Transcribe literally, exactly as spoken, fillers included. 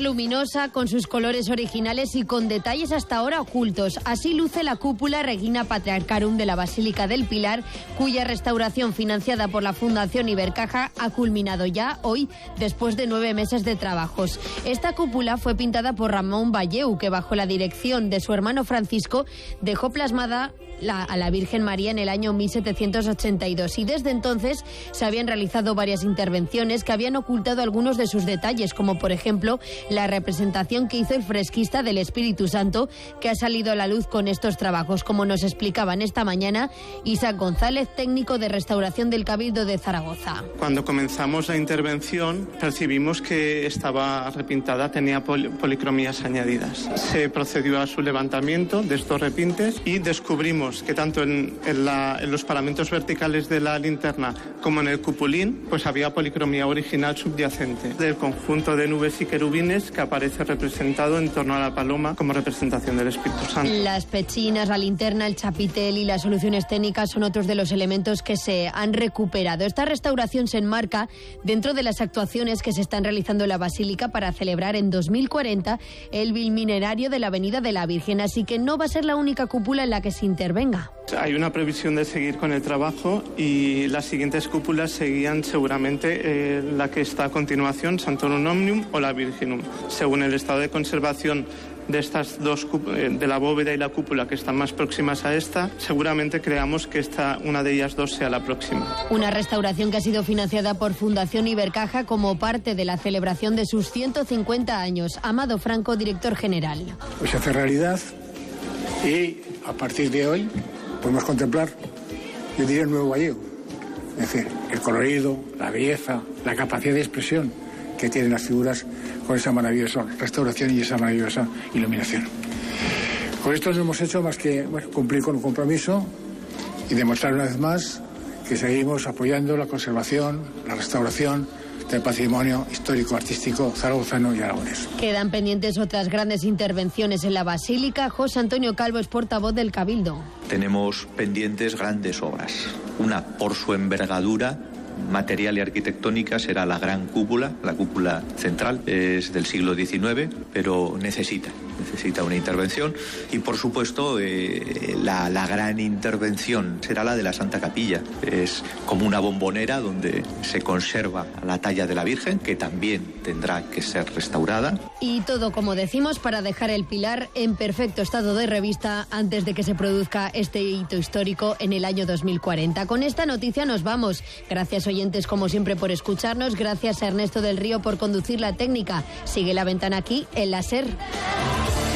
luminosa, con sus colores originales y con detalles hasta ahora ocultos. Así luce la cúpula Regina Patriarcharum de la Basílica del Pilar, cuya restauración financiada por la Fundación Ibercaja ha culminado ya hoy, después de nueve meses de trabajos. Esta cúpula fue pintada por Ramón Valleu, que bajo la dirección de su hermano Francisco dejó plasmada La, a la Virgen María en el año mil setecientos ochenta y dos, y desde entonces se habían realizado varias intervenciones que habían ocultado algunos de sus detalles, como por ejemplo la representación que hizo el fresquista del Espíritu Santo, que ha salido a la luz con estos trabajos, como nos explicaban esta mañana Isaac González, técnico de restauración del Cabildo de Zaragoza. Cuando comenzamos la intervención percibimos que estaba repintada, tenía pol- policromías añadidas. Se procedió a su levantamiento de estos repintes y descubrimos que tanto en, en, la, en los paramentos verticales de la linterna como en el cupulín pues había policromía original subyacente del conjunto de nubes y querubines que aparece representado en torno a la paloma como representación del Espíritu Santo. Las pechinas, la linterna, el chapitel y las soluciones técnicas son otros de los elementos que se han recuperado. Esta restauración se enmarca dentro de las actuaciones que se están realizando en la Basílica para celebrar en dos mil cuarenta el biminerario de la Avenida de la Virgen, así que no va a ser la única cúpula en la que se intervenga. Hay una previsión de seguir con el trabajo y las siguientes cúpulas seguían seguramente eh, la que está a continuación, Santorum Omnium o la Virginum. Según el estado de conservación de estas dos, de la bóveda y la cúpula, que están más próximas a esta, seguramente creamos que esta, una de ellas dos sea la próxima. Una restauración que ha sido financiada por Fundación Ibercaja como parte de la celebración de sus ciento cincuenta años. Amado Franco, director general. Pues se hace realidad y a partir de hoy podemos contemplar, yo diría, el nuevo Valleu. Es decir, el colorido, la belleza, la capacidad de expresión que tienen las figuras con esa maravillosa restauración y esa maravillosa iluminación. Con esto no hemos hecho más que bueno, cumplir con un compromiso y demostrar una vez más que seguimos apoyando la conservación, la restauración del patrimonio histórico-artístico zaragozano y aragonés. Quedan pendientes otras grandes intervenciones en la Basílica. José Antonio Calvo es portavoz del Cabildo. Tenemos pendientes grandes obras. Una, por su envergadura material y arquitectónica, será la gran cúpula, la cúpula central, es del siglo diecinueve, pero necesita, necesita una intervención. Y por supuesto, eh, la, la gran intervención será la de la Santa Capilla. Es como una bombonera donde se conserva la talla de la Virgen, que también tendrá que ser restaurada. Y todo, como decimos, para dejar el Pilar en perfecto estado de revista antes de que se produzca este hito histórico en el año dos mil cuarenta. Con esta noticia nos vamos. Gracias, oyentes, como siempre, por escucharnos. Gracias a Ernesto del Río por conducir la técnica. Sigue La Ventana aquí en la SER.